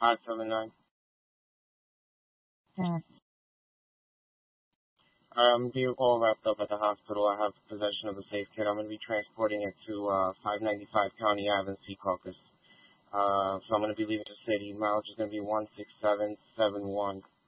579. Yes. Vehicle wrapped up at the hospital. I have possession of a safe kit. I'm going to be transporting it to 595 County Ave in Secaucus. So I'm going to be leaving the city. Mileage is going to be 16771.